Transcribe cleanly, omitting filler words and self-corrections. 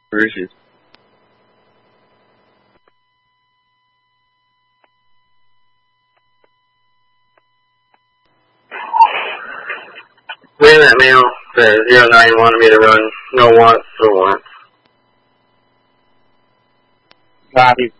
Where is she? Wait that mail says 09 wanted me to run no wants for once. Copy.